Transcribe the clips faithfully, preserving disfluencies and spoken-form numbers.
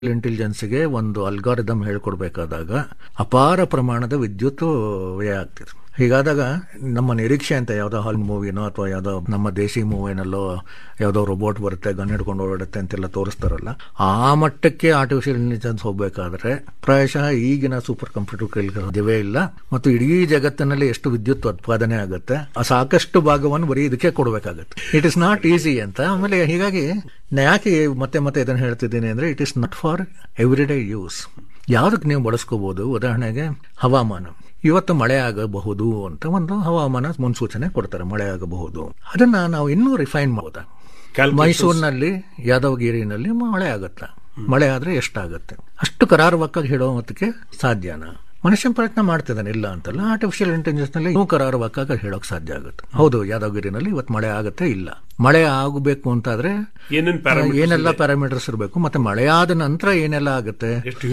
ಇಂಟೆಲಿಜೆನ್ಸ್ಗೆ ಒಂದು ಅಲ್ಗಾರಿದಮ್ ಹೇಳ್ಕೊಡ್ಬೇಕಾದಾಗ ಅಪಾರ ಪ್ರಮಾಣದ ವಿದ್ಯುತ್ ವ್ಯಯ ಆಗ್ತಿದೆ. ಹೀಗಾದಾಗ ನಮ್ಮ ನಿರೀಕ್ಷೆ ಅಂತ ಯಾವುದೋ ಹಾಲ್ ಮೂವಿನೋ ಅಥವಾ ಯಾವುದೋ ನಮ್ಮ ದೇಶಿ ಮೂವಿನಲ್ಲೋ ಯಾವುದೋ ರೋಬೋಟ್ ಬರುತ್ತೆ ಗನ್ ಹಿಡ್ಕೊಂಡು ಓಡಾಡುತ್ತೆ ಅಂತೆಲ್ಲ ತೋರಿಸ್ತಾರಲ್ಲ, ಆ ಮಟ್ಟಕ್ಕೆ ಆರ್ಟಿಫಿಷಿಯಲ್ ಇಂಟೆಲಿಜೆನ್ಸ್ ಹೋಗ್ಬೇಕಾದ್ರೆ ಪ್ರಾಯಶಃ ಈಗಿನ ಸೂಪರ್ ಕಂಪ್ಯೂಟರ್ ಕೈಲಿ ಸಾಧ್ಯವೇ ಇಲ್ಲ. ಮತ್ತು ಇಡೀ ಜಗತ್ತಿನಲ್ಲಿ ಎಷ್ಟು ವಿದ್ಯುತ್ ಉತ್ಪಾದನೆ ಆಗುತ್ತೆ ಆ ಸಾಕಷ್ಟು ಭಾಗವನ್ನು ಬರೀ ಇದಕ್ಕೆ ಕೊಡಬೇಕಾಗತ್ತೆ. ಇಟ್ ಇಸ್ ನಾಟ್ ಈಸಿ ಅಂತ. ಆಮೇಲೆ ಹೀಗಾಗಿ ಯಾಕೆ ಮತ್ತೆ ಮತ್ತೆ ಇದನ್ನು ಹೇಳ್ತಿದ್ದೀನಿ ಅಂದ್ರೆ it is not for every day use. ಯಾವುದಕ್ಕೆ ನೀವು ಬಳಸ್ಕೋಬಹುದು? ಉದಾಹರಣೆಗೆ ಹವಾಮಾನ, ಇವತ್ತು ಮಳೆ ಆಗಬಹುದು ಅಂತ ಒಂದು ಹವಾಮಾನ ಮುನ್ಸೂಚನೆ ಕೊಡ್ತಾರೆ, ಮಳೆ ಆಗಬಹುದು. ಅದನ್ನ ನಾವು ಇನ್ನೂ ರಿಫೈನ್ ಮಾಡೋದ. ಮೈಸೂರಿನಲ್ಲಿ ಯಾದವಗಿರಿನಲ್ಲಿ ಮಳೆ ಆಗತ್ತ, ಮಳೆ ಆದ್ರೆ ಎಷ್ಟಾಗತ್ತೆ ಅಷ್ಟು ಕರಾರುವಕ್ಕಾಗಿ ಹೇಳೋದಕ್ಕೆ ಸಾಧ್ಯನಾ? ಮನುಷ್ಯನ ಪ್ರಯತ್ನ ಮಾಡ್ತಿದ್ದಾನೆ, ಇಲ್ಲ ಅಂತಲ್ಲ. ಆರ್ಟಿಫಿಷಿಯಲ್ ಇಂಟೆಲಿಜೆನ್ಸ್ ನಲ್ಲಿ ನೀವು ಕರಾರುವಕ್ಕಾಗಿ ಹೇಳೋಕೆ ಸಾಧ್ಯ ಆಗುತ್ತೆ. ಹೌದು, ಯಾದವಗಿರಿನಲ್ಲಿ ಇವತ್ತು ಮಳೆ ಆಗತ್ತೆ, ಇಲ್ಲ ಮಳೆ ಆಗಬೇಕು ಅಂತಾದ್ರೆ ಏನೆಲ್ಲ ಪ್ಯಾರಾಮೀಟರ್ಸ್ ಇರಬೇಕು, ಮತ್ತೆ ಮಳೆ ಆದ ನಂತರ ಏನೆಲ್ಲ ಆಗುತ್ತೆ,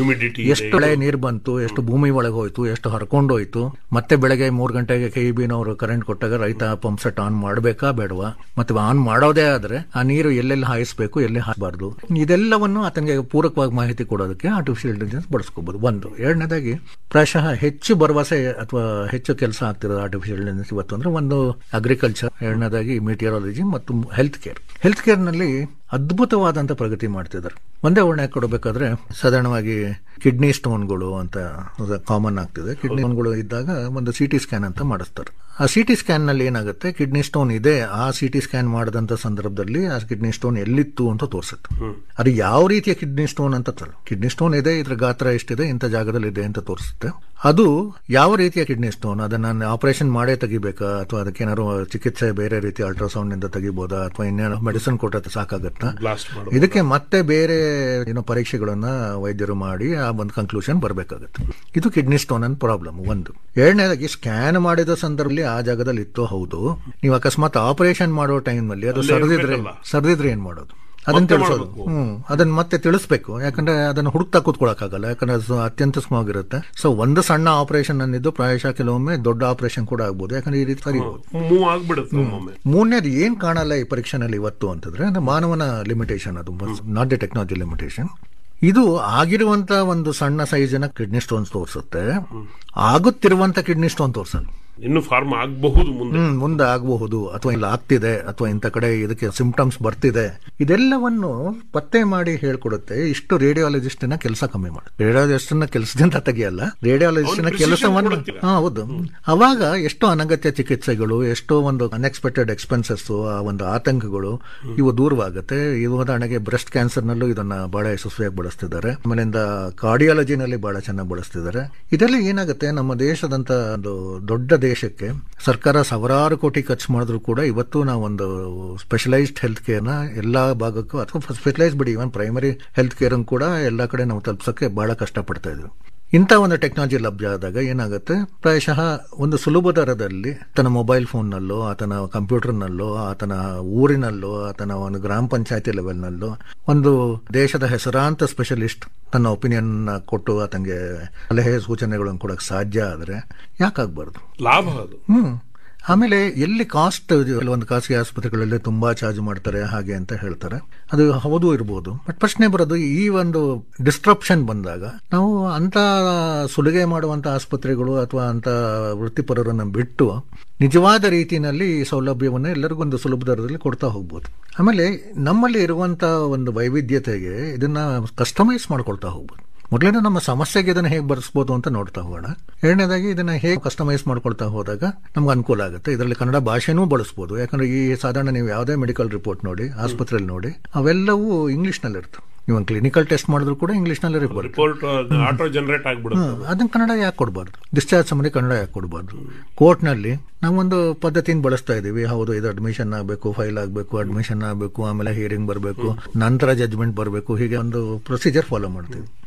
ಎಷ್ಟು ಮಳೆ ನೀರು ಬಂತು, ಎಷ್ಟು ಭೂಮಿ ಒಳಗೆ ಹೋಯ್ತು, ಎಷ್ಟು ಹರ್ಕೊಂಡು ಹೋಯ್ತು, ಮತ್ತೆ ಬೆಳಗ್ಗೆ ಮೂರು ಗಂಟೆಗೆ ಕೆ ಇ ಬಿ ನವರು ಕರೆಂಟ್ ಕೊಟ್ಟಾಗ ರೈತ ಪಂಪ್ ಸೆಟ್ ಆನ್ ಮಾಡಬೇಕಾ ಬೇಡವಾ, ಮತ್ತೆ ಆನ್ ಮಾಡೋದೇ ಆದ್ರೆ ಆ ನೀರು ಎಲ್ಲೆಲ್ಲಿ ಹಾಯಿಸಬೇಕು ಎಲ್ಲಿ ಹಾಕಬಾರ್ದು, ಇದೆಲ್ಲವನ್ನು ಆತನಿಗೆ ಪೂರಕವಾಗಿ ಮಾಹಿತಿ ಕೊಡೋದಕ್ಕೆ ಆರ್ಟಿಫಿಷಿಯಲ್ ಇಂಟೆಲಿಜೆನ್ಸ್ ಬಳಸ್ಕೋಬಹುದು. ಒಂದು. ಎರಡನೇದಾಗಿ ಪ್ರಾಯಶಃ ಹೆಚ್ಚು ಭರವಸೆ ಅಥವಾ ಹೆಚ್ಚು ಕೆಲಸ ಆಗ್ತಿರೋದು ಆರ್ಟಿಫಿಷಿಯಲ್ ಇಂಟೆಲಿಜೆನ್ಸ್ ಇವತ್ತು ಅಂದ್ರೆ ಒಂದು ಅಗ್ರಿಕಲ್ಚರ್, ಎರಡನೇದಾಗಿ ಮೆಟೀರಿಯಾಲಜಿ ಮತ್ತು ಹೆಲ್ತ್ ಕೇರ್. ಹೆಲ್ತ್ ಕೇರ್ ನಲ್ಲಿ ಅದ್ಭುತವಾದಂತ ಪ್ರಗತಿ ಮಾಡ್ತಿದ್ದಾರೆ. ಒಂದೇ ಉದಾಹರಣೆ ಕೊಡಬೇಕಾದ್ರೆ ಸಾಧಾರಣವಾಗಿ ಕಿಡ್ನಿ ಸ್ಟೋನ್ಗಳು ಅಂತ ಕಾಮನ್ ಆಗ್ತಿದೆ. ಕಿಡ್ನಿ ಸ್ಟೋನ್ಗಳು ಇದ್ದಾಗ ಒಂದು ಸಿಟಿ ಸ್ಕ್ಯಾನ್ ಅಂತ ಮಾಡಿಸ್ತಾರೆ. ಆ ಸಿಟಿ ಸ್ಕ್ಯಾನ್ ನಲ್ಲಿ ಏನಾಗುತ್ತೆ, ಕಿಡ್ನಿ ಸ್ಟೋನ್ ಇದೆ, ಆ ಸಿಟಿ ಸ್ಕ್ಯಾನ್ ಮಾಡಿದಂತ ಸಂದರ್ಭದಲ್ಲಿ ಆ ಕಿಡ್ನಿ ಸ್ಟೋನ್ ಎಲ್ಲಿತ್ತು ಅಂತ ತೋರಿಸುತ್ತೆ. ಅದು ಯಾವ ರೀತಿಯ ಕಿಡ್ನಿ ಸ್ಟೋನ್ ಅಂತ ತಲ್ಲ, ಕಿಡ್ನಿ ಸ್ಟೋನ್ ಇದೆ, ಇದ್ರ ಗಾತ್ರ ಎಷ್ಟಿದೆ, ಇಂಥ ಜಾಗದಲ್ಲಿ ಇದೆ ಅಂತ ತೋರಿಸುತ್ತೆ. ಅದು ಯಾವ ರೀತಿಯ ಕಿಡ್ನಿ ಸ್ಟೋನ್, ಅದನ್ನ ಆಪರೇಷನ್ ಮಾಡೇ ತೆಗಿಬೇಕಾ ಅಥವಾ ಅದಕ್ಕೆ ಏನಾದ್ರು ಚಿಕಿತ್ಸೆ ಬೇರೆ ರೀತಿ ಅಲ್ಟ್ರಾಸೌಂಡ್ ನಿಂದ ತೆಗಿಬಹುದಾ ಅಥವಾ ಇನ್ನೇನೋ ಮೆಡಿಸಿನ್ ಕೊಟ್ಟರೆ ಸಾಕಾಗತ್ತಾ, ಇದಕ್ಕೆ ಮತ್ತೆ ಬೇರೆ ಏನೋ ಪರೀಕ್ಷೆಗಳನ್ನ ವೈದ್ಯರು ಮಾಡಿ ಆ ಒಂದು ಕನ್ಕ್ಲೂಷನ್ ಬರಬೇಕಾಗುತ್ತೆ. ಇದು ಕಿಡ್ನಿ ಸ್ಟೋನ್ ಅನ್ ಪ್ರಾಬ್ಲಮ್ ಒಂದು. ಎರಡನೇದಾಗಿ ಸ್ಕ್ಯಾನ್ ಮಾಡಿದ ಸಂದರ್ಭದಲ್ಲಿ ಆ ಜಾಗದಲ್ಲಿ ಇತ್ತು, ಹೌದು. ನೀವು ಅಕಸ್ಮಾತ್ ಆಪರೇಷನ್ ಮಾಡೋ ಟೈಮ್ ನಲ್ಲಿ ಅದು ಸರಿದಿದ್ರೆ ಸರಿದಿದ್ರೆ ಏನ್ ಮಾಡೋದು, ಅದನ್ನ ತಿಳಿಸೋದು. ಹ್ಮ್ ಅದನ್ನ ಮತ್ತೆ ತಿಳಿಸ್ಬೇಕು, ಯಾಕಂದ್ರೆ ಅದನ್ನ ಹುಡುಕ್ತಾ ಕೂತ್ಕೊಳಕ್ಕಾಗಲ್ಲ, ಯಾಕಂದ್ರೆ ಅದು ಅತ್ಯಂತ ಸ್ಮಾಗಿರುತ್ತೆ. ಸೊ ಒಂದು ಸಣ್ಣ ಆಪರೇಷನ್ ಅನ್ನಿದ್ದು ಪ್ರಾಯಶಃ ಕೆಲವೊಮ್ಮೆ ದೊಡ್ಡ ಆಪರೇಷನ್ ಕೂಡ ಆಗ್ಬೋದು, ಯಾಕಂದ್ರೆ ಈ ರೀತಿ ಸರಿಬಹುದು. ಮೂರನೇದು ಏನ್ ಕಾಣಲ್ಲ ಈ ಪರೀಕ್ಷೆನಲ್ಲಿ ಇವತ್ತು ಅಂತಂದ್ರೆ ಮಾನವನ ಲಿಮಿಟೇಷನ್, ಅದು ನಾಟ್ ದಿ ಟೆಕ್ನಾಲಜಿ ಲಿಮಿಟೇಷನ್. ಇದು ಆಗಿರುವಂತ ಒಂದು ಸಣ್ಣ ಸೈಜಿನ ಕಿಡ್ನಿ ಸ್ಟೋನ್ಸ್ ತೋರಿಸುತ್ತೆ, ಆಗುತ್ತಿರುವಂತ ಕಿಡ್ನಿ ಸ್ಟೋನ್ ತೋರಿಸಲ್ಲ. ಇನ್ನು ಫಾರ್ಮ್ ಆಗಬಹುದು, ಮುಂದೆ ಆಗಬಹುದು, ಅಥವಾ ಇಲ್ಲ ಆಗ್ತಿದೆ, ಅಥವಾ ಇಂಥ ಕಡೆ ಇದಕ್ಕೆ ಸಿಂಪ್ಟಮ್ಸ್ ಬರ್ತಿದೆ, ಇದೆಲ್ಲವನ್ನು ಪತ್ತೆ ಮಾಡಿ ಹೇಳ್ಕೊಡುತ್ತೆ. ಇಷ್ಟು ರೇಡಿಯಾಲಜಿಸ್ಟಿನ ಕೆಲಸ ಕಮ್ಮಿ ಮಾಡುತ್ತೆ. ರೇಡಿಯಾಲಜಿಸ್ಟಿನ ಕೆಲಸದಿಂದ ತೆಗಿಯಲ್ಲ, ರೇಡಿಯಾಲಜಿಸ್ಟಿನ ಕೆಲಸವನ್ನು. ಹೌದು. ಅವಾಗ ಎಷ್ಟೋ ಅನಗತ್ಯ ಚಿಕಿತ್ಸೆಗಳು, ಎಷ್ಟೋ ಒಂದು ಅನ್ಎಕ್ಸ್ಪೆಕ್ಟೆಡ್ ಎಕ್ಸ್ಪೆನ್ಸಸ್, ಆ ಒಂದು ಆತಂಕಗಳು ಇವು ದೂರವಾಗುತ್ತೆ. ಇವು ಉದಾಹರಣೆಗೆ ಬ್ರೆಸ್ಟ್ ಕ್ಯಾನ್ಸರ್ ನಲ್ಲೂ ಇದನ್ನ ಬಹಳ ಯಶಸ್ವಿಯಾಗಿ ಬಳಸ್ತಿದ್ದಾರೆ. ಆಮೇಲಿಂದ ಕಾರ್ಡಿಯಾಲಜಿನಲ್ಲಿ ಬಹಳ ಚೆನ್ನಾಗಿ ಬಳಸ್ತಿದ್ದಾರೆ. ಇದೆಲ್ಲ ಏನಾಗುತ್ತೆ, ನಮ್ಮ ದೇಶದಂತ ಒಂದು ದೊಡ್ಡ ದೇಶಕ್ಕೆ ಸರ್ಕಾರ ಸಾವಿರಾರು ಕೋಟಿ ಖರ್ಚು ಮಾಡಿದ್ರು ಕೂಡ ಇವತ್ತು ನಾವು ಒಂದು ಸ್ಪೆಷಲೈಸ್ಡ್ ಹೆಲ್ತ್ ಕೇರ್ ನ ಎಲ್ಲಾ ಭಾಗಕ್ಕೂ, ಅಥವಾ ಸ್ಪೆಷಲೈಸ್ ಬಿಡಿ ಇವನ್ ಪ್ರೈಮರಿ ಹೆಲ್ತ್ ಕೇರ್ ಕೂಡ ಎಲ್ಲಾ ಕಡೆ ನಾವು ತಲುಪಿಸಕ್ಕೆ ಬಹಳ ಕಷ್ಟಪಡ್ತಾ ಇದ್ವಿ. ಇಂಥ ಒಂದು ಟೆಕ್ನಾಲಜಿ ಲಭ್ಯ ಆದಾಗ ಏನಾಗುತ್ತೆ, ಪ್ರಾಯಶಃ ಒಂದು ಸುಲಭ ದರದಲ್ಲಿ ತನ್ನ ಮೊಬೈಲ್ ಫೋನ್ನಲ್ಲೋ, ಆತನ ಕಂಪ್ಯೂಟರ್ನಲ್ಲೋ, ಆತನ ಊರಿನಲ್ಲೋ, ಆತನ ಒಂದು ಗ್ರಾಮ ಪಂಚಾಯತಿ ಲೆವೆಲ್ನಲ್ಲೋ ಒಂದು ದೇಶದ ಹೆಸರಾಂತ ಸ್ಪೆಷಲಿಸ್ಟ್ ತನ್ನ ಒಪಿನಿಯನ್ ಕೊಟ್ಟು ಆತನಿಗೆ ಸಲಹೆ ಸೂಚನೆಗಳನ್ನು ಕೊಡಕ್ಕೆ ಸಾಧ್ಯ ಆದ್ರೆ ಯಾಕಾಗಬಾರ್ದು? ಲಾಭ ಅದು. ಹ್ಮ್ ಆಮೇಲೆ ಎಲ್ಲಿ ಕಾಸ್ಟ್, ಒಂದು ಖಾಸಗಿ ಆಸ್ಪತ್ರೆಗಳಲ್ಲಿ ತುಂಬಾ ಚಾರ್ಜ್ ಮಾಡ್ತಾರೆ ಹಾಗೆ ಅಂತ ಹೇಳ್ತಾರೆ, ಅದು ಹೌದು ಇರಬಹುದು. ಬಟ್ ಪ್ರಶ್ನೆ ಬರೋದು, ಈ ಒಂದು ಡಿಸ್ಟ್ರಪ್ಷನ್ ಬಂದಾಗ ನಾವು ಅಂತ ಸುಲಿಗೆ ಮಾಡುವಂತ ಆಸ್ಪತ್ರೆಗಳು ಅಥವಾ ಅಂತ ವೃತ್ತಿಪರರನ್ನು ಬಿಟ್ಟು ನಿಜವಾದ ರೀತಿಯಲ್ಲಿ ಈ ಸೌಲಭ್ಯವನ್ನು ಎಲ್ಲರಿಗೂ ಒಂದು ಸುಲಭ ದರದಲ್ಲಿ ಕೊಡ್ತಾ ಹೋಗ್ಬೋದು. ಆಮೇಲೆ ನಮ್ಮಲ್ಲಿ ಇರುವಂತ ಒಂದು ವೈವಿಧ್ಯತೆಗೆ ಇದನ್ನ ಕಸ್ಟಮೈಸ್ ಮಾಡ್ಕೊಳ್ತಾ ಹೋಗ್ಬೋದು. ಮೊದಲನೇ ನಮ್ಮ ಸಮಸ್ಯೆಗೆ ಇದನ್ನ ಹೇಗೆ ಬರ್ಸ್ಬೋದು ಅಂತ ನೋಡ್ತಾ ಹೋಗೋಣ. ಎರಡನೇದಾಗಿ ಇದನ್ನ ಹೇಗೆ ಕಸ್ಟಮೈಸ್ ಮಾಡ್ಕೊಳ್ತಾ ಹೋದಾಗ ನಮ್ಗೆ ಅನುಕೂಲ ಆಗುತ್ತೆ. ಇದರಲ್ಲಿ ಕನ್ನಡ ಭಾಷೆನೂ ಬಳಸ್ಬೋದು, ಯಾಕಂದ್ರೆ ಈ ಸಾಧಾರಣ ನೀವು ಯಾವುದೇ ಮೆಡಿಕಲ್ ರಿಪೋರ್ಟ್ ನೋಡಿ, ಆಸ್ಪತ್ರೆಯಲ್ಲಿ ನೋಡಿ, ಅವೆಲ್ಲವೂ ಇಂಗ್ಲಿಷ್ ನಲ್ಲಿ ಇರ್ತವೆ. ನೀವು ಕ್ಲಿನಿಕಲ್ ಟೆಸ್ಟ್ ಮಾಡಿದ್ರು ಕೂಡ ಇಂಗ್ಲಿಷ್ ನಲ್ಲಿ ರಿಪೋರ್ಟ್ ಆಟೋ ಜನರೇಟ್ ಆಗ್ಬಿಡುತ್ತೆ. ಅದನ್ನ ಕನ್ನಡ ಯಾಕೆ ಕೊಡಬಾರ್ದು? ಡಿಸ್ಚಾರ್ಜ್ ಸಂಬಂಧಿ ಕನ್ನಡ ಯಾಕೆ ಕೊಡಬಾರ್ದು? ಕೋರ್ಟ್ ನಲ್ಲಿ ನಾವೊಂದು ಪದ್ಧತಿನ ಬಳಸ್ತಾ ಇದೀವಿ. ಹೌದು, ಇದು ಅಡ್ಮಿಷನ್ ಆಗಬೇಕು, ಫೈಲ್ ಆಗಬೇಕು, ಅಡ್ಮಿಷನ್ ಆಗಬೇಕು, ಆಮೇಲೆ ಹಿಯರಿಂಗ್ ಬರಬೇಕು, ನಂತರ ಜಜ್ಮೆಂಟ್ ಬರಬೇಕು, ಹೀಗೆ ಒಂದು ಪ್ರೊಸೀಜರ್ ಫಾಲೋ ಮಾಡ್ತೀವಿ.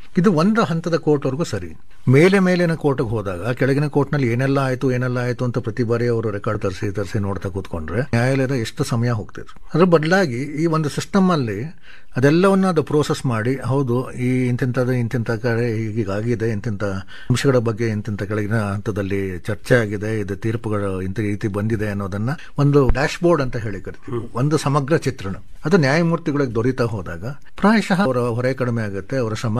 ಇದು ಒಂದು ಹಂತದ ಕೋರ್ಟ್ವರೆಗೂ ಸರಿ. ಮೇಲೆ ಮೇಲಿನ ಕೋರ್ಟ್ಗೆ ಹೋದಾಗ ಕೆಳಗಿನ ಕೋರ್ಟ್ನಲ್ಲಿ ಏನೆಲ್ಲ ಆಯ್ತು ಏನೆಲ್ಲ ಆಯ್ತು ಅಂತ ಪ್ರತಿ ಬಾರಿ ಅವರು ರೆಕಾರ್ಡ್ ತರಿಸಿ ತರಿಸಿ ನೋಡ್ತಾ ಕೂತ್ಕೊಂಡ್ರೆ ನ್ಯಾಯಾಲಯದ ಎಷ್ಟು ಸಮಯ ಹೋಗ್ತಿದ್ರು. ಅದ್ರ ಬದಲಾಗಿ ಈ ಒಂದು ಸಿಸ್ಟಮ್ ಅಲ್ಲಿ ಅದೆಲ್ಲವನ್ನ ಅದು ಪ್ರೋಸೆಸ್ ಮಾಡಿ, ಹೌದು ಈ ಇಂತಿಂತದ ಇಂತಿಂತ ಕಡೆ ಹೀಗಾಗಿದೆ, ಇಂತಿಂತ ಅಂಶಗಳ ಬಗ್ಗೆ ಇಂತಿಂತ ಕೆಳಗಿನ ಹಂತದಲ್ಲಿ ಚರ್ಚೆ ಆಗಿದೆ, ಇದು ತೀರ್ಪುಗಳು ಇಂಥ ರೀತಿ ಬಂದಿದೆ ಅನ್ನೋದನ್ನ ಒಂದು ಡ್ಯಾಶ್ ಬೋರ್ಡ್ ಅಂತ ಹೇಳಿ ಕರಿತೀವಿ, ಒಂದು ಸಮಗ್ರ ಚಿತ್ರಣ. ಅದು ನ್ಯಾಯಮೂರ್ತಿಗಳಿಗೆ ದೊರೀತಾ ಹೋದಾಗ ಪ್ರಾಯಶಃ ಅವರ ಹೊರೆ ಕಡಿಮೆ ಆಗುತ್ತೆ, ಅವರ ಶ್ರಮ